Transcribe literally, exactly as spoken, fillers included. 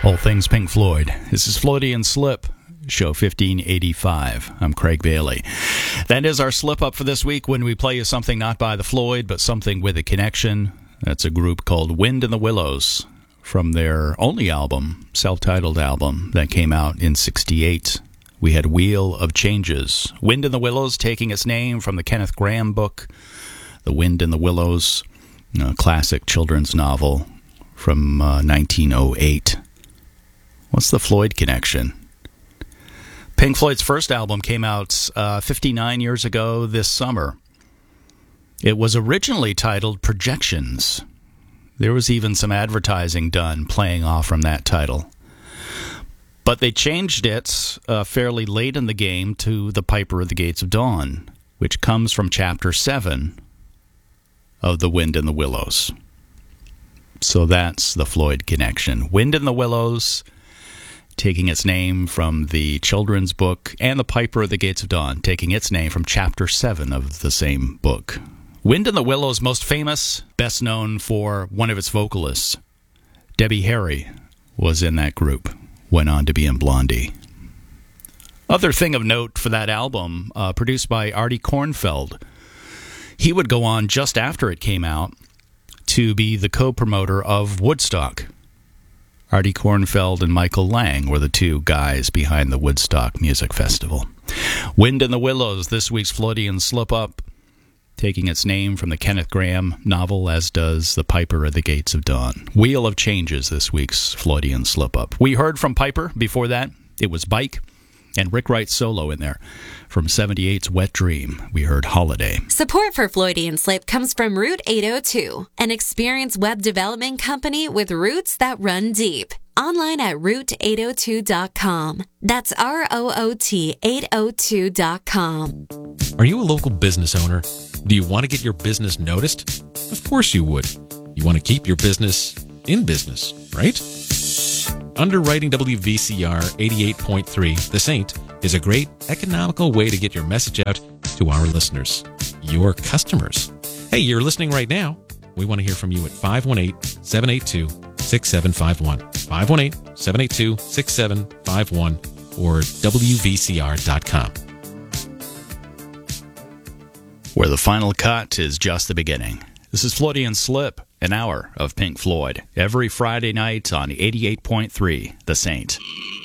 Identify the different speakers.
Speaker 1: All things Pink Floyd. This is Floydian Slip, show fifteen eighty-five. I'm Craig Bailey. That is our slip up for this week when we play you something not by the Floyd, but something with a connection. That's a group called Wind in the Willows from their only album, self-titled album, that came out in sixty-eight. We had Wheel of Changes. Wind in the Willows taking its name from the Kenneth Grahame book, The Wind in the Willows, a classic children's novel from uh, nineteen oh eight. What's the Floyd connection? Pink Floyd's first album came out uh, fifty-nine years ago this summer. It was originally titled Projections. There was even some advertising done playing off from that title. But they changed it uh, fairly late in the game to The Piper of the Gates of Dawn, which comes from Chapter seven of The Wind in the Willows. So that's the Floyd connection. Wind in the Willows, taking its name from the children's book, and The Piper of the Gates of Dawn, taking its name from Chapter seven of the same book. Wind in the Willows, most famous, best known for one of its vocalists. Debbie Harry was in that group, went on to be in Blondie. Other thing of note for that album, uh, produced by Artie Kornfeld. He would go on just after it came out to be the co-promoter of Woodstock. Artie Kornfeld and Michael Lang were the two guys behind the Woodstock Music Festival. Wind in the Willows, this week's Floydian slip-up, taking its name from the Kenneth Grahame novel, as does The Piper of the Gates of Dawn. Wheel of Changes, this week's Floydian slip-up. We heard from Piper before that. It was Bike, and Rick Wright's solo in there. From seventy-eight's Wet Dream, we heard Holiday.
Speaker 2: Support for Floydian Slip comes from Route eight oh two, an experienced web development company with roots that run deep. Online at route eight oh two dot com. That's R O O T eight oh two dot com.
Speaker 3: Are you a local business owner? Do you want to get your business noticed? Of course you would. You want to keep your business in business, right? Underwriting W V C R eighty-eight point three, The Saint, is a great economical way to get your message out to our listeners, your customers. Hey, you're listening right now. We want to hear from you at five one eight, seven eight two, six seven five one, five one eight, seven eight two, six seven five one, or W V C R dot com.
Speaker 1: Where the final cut is just the beginning. This is Floydian Slip, an hour of Pink Floyd, every Friday night on eighty-eight point three, The Saint.